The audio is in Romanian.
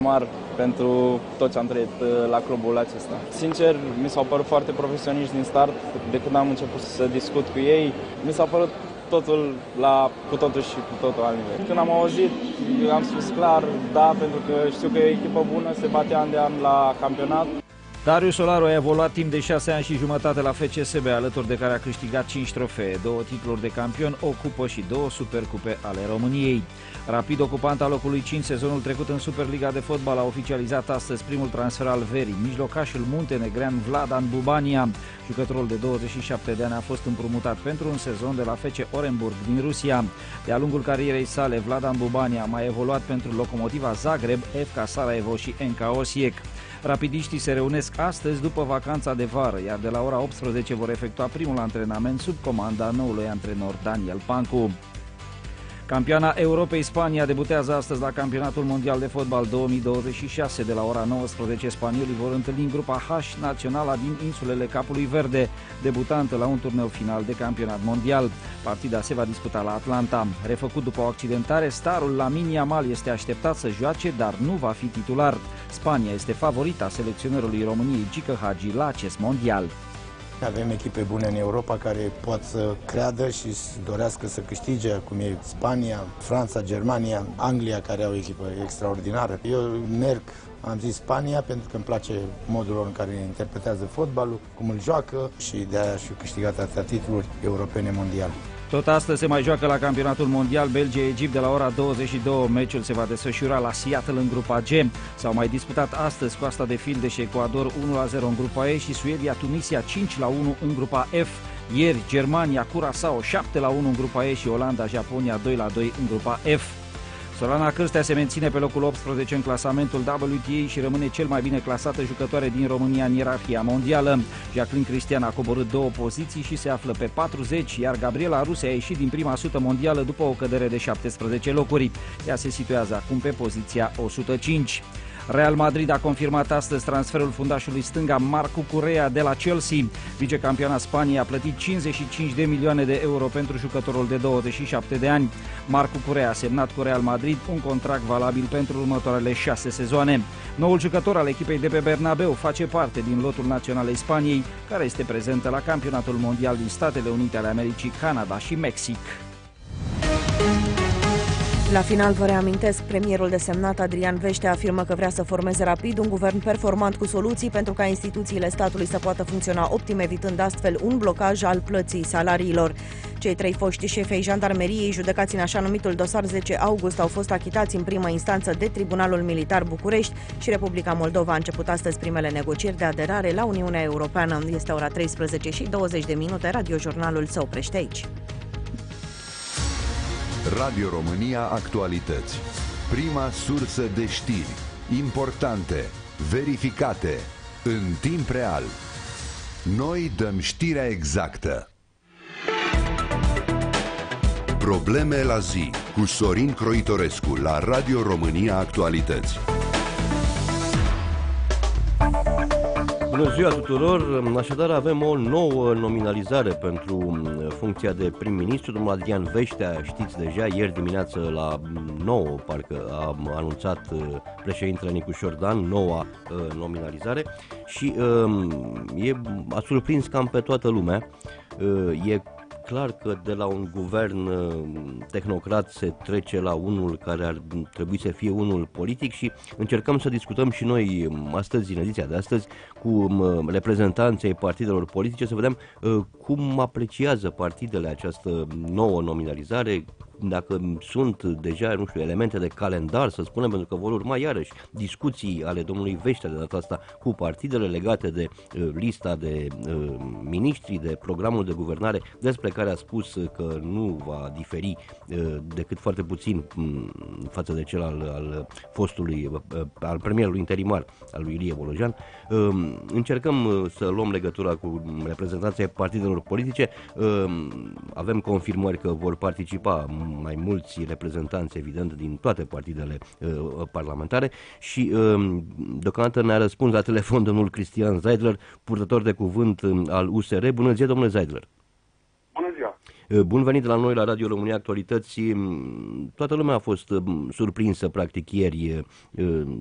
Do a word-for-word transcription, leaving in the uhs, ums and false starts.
Mar pentru tot ce am trăit la clubul acesta. Sincer, mi s-au părut foarte profesioniști din start. De când am început să discut cu ei, mi s-a părut totul la cu totul și cu totul alt nivel. Când am auzit, am spus clar da, pentru că știu că e o echipă bună, se bate an de an la campionat. Darius Solaru a evoluat timp de șase ani și jumătate la F C S B, alături de care a câștigat cinci trofee, două titluri de campion, o cupă și două supercupe ale României. Rapid ocupant al locului cinci sezonul trecut în Superliga de fotbal, a oficializat astăzi primul transfer al verii. Mijlocașul muntenegrean Vladan Bubania, jucătorul de douăzeci și șapte de ani, a fost împrumutat pentru un sezon de la F C Orenburg din Rusia. De-a lungul carierei sale, Vladan Bubania a mai evoluat pentru Lokomotiva Zagreb, F K Sarajevo și N K Osijek. Rapidiștii se reunesc astăzi după vacanța de vară, iar de la ora optsprezece vor efectua primul antrenament sub comanda noului antrenor Daniel Pancu. Campioana Europei Spania debutează astăzi la Campionatul Mondial de Fotbal două mii douăzeci și șase. De la ora nouăsprezece, spaniolii vor întâlni în grupa H naționala din insulele Capului Verde, debutantă la un turneu final de campionat mondial. Partida se va disputa la Atlanta. Refăcut după o accidentare, starul Lamine Yamal este așteptat să joace, dar nu va fi titular. Spania este favorita selecționerului României Gică Hagi la acest mondial. Avem echipe bune în Europa care pot să creadă și să dorească să câștige, cum e Spania, Franța, Germania, Anglia, care au o echipă extraordinară. Eu merg, am zis Spania, pentru că îmi place modul lor în care interpretează fotbalul, cum îl joacă și de-aia și-au câștigat atâtea titluri europene mondiale. Tot astăzi se mai joacă la campionatul mondial Belgia-Egipt de la ora douăzeci și două. Meciul se va desfășura la Seattle în grupa G. S-au mai disputat astăzi Coasta de Fildeș și Ecuador unu la zero în grupa E și Suedia-Tunisia cinci la unu în grupa F. Ieri Germania Curaçao șapte la unu în grupa E și Olanda-Japonia doi la doi în grupa F. Sorana Cârstea se menține pe locul optsprezece în clasamentul W T A și rămâne cel mai bine clasată jucătoare din România în ierarhia mondială. Jacqueline Cristian a coborât două poziții și se află pe patruzeci, iar Gabriela Ruse a ieșit din prima sută mondială după o cădere de șaptesprezece locuri. Ea se situează acum pe poziția o sută cinci. Real Madrid a confirmat astăzi transferul fundașului stânga Marcu Curea de la Chelsea. Vicecampioana Spaniei a plătit cincizeci și cinci de milioane de euro pentru jucătorul de douăzeci și șapte de ani. Marcu Curea a semnat cu Real Madrid un contract valabil pentru următoarele șase sezoane. Noul jucător al echipei de pe Bernabeu face parte din lotul naționalei Spaniei, care este prezentă la campionatul mondial din Statele Unite ale Americii, Canada și Mexic. La final, vă reamintesc, premierul desemnat Adrian Veștea afirmă că vrea să formeze rapid un guvern performant cu soluții pentru ca instituțiile statului să poată funcționa optim, evitând astfel un blocaj al plății salariilor. Cei trei foști șefi ai jandarmeriei, judecați în așa numitul dosar zece august, au fost achitați în primă instanță de Tribunalul Militar București și Republica Moldova a început astăzi primele negocieri de aderare la Uniunea Europeană. Este ora treisprezece și douăzeci de minute, radiojurnalul se oprește aici. Radio România Actualități. Prima sursă de știri importante, verificate, în timp real. Noi dăm știrea exactă. Probleme la zi cu Sorin Croitorescu la Radio România Actualități. Bună ziua tuturor! Așadar avem o nouă nominalizare pentru funcția de prim-ministru. Domnul Adrian Veștea, știți deja, ieri dimineață la nouă parcă a anunțat președintele Nicușor Dan noua nominalizare și e, a surprins cam pe toată lumea. E clar că de la un guvern tehnocrat se trece la unul care ar trebui să fie unul politic și încercăm să discutăm și noi astăzi, în ediția de astăzi, cu reprezentanții ai partidelor politice, să vedem cum apreciază partidele această nouă nominalizare, dacă sunt deja, nu știu, elemente de calendar, să spunem, pentru că vor urma iarăși discuții ale domnului Veștea de data asta cu partidele legate de uh, lista de uh, miniștri, de programul de guvernare, despre care a spus că nu va diferi uh, decât foarte puțin um, față de cel al, al fostului, uh, al premierului interimar, al lui Ilie Bolojan. Uh, încercăm uh, să luăm legătura cu reprezentanții partidelor politice. Uh, avem confirmări că vor participa mai mulți reprezentanți, evident, din toate partidele uh, parlamentare și uh, deocamdată ne-a răspuns la telefon domnul Cristian Zeidler, purtător de cuvânt uh, al U S R. Bună ziua, domnule Zeidler! Bună ziua! Uh, bun venit la noi la Radio România Actualități. Toată lumea a fost uh, surprinsă, practic, ieri uh,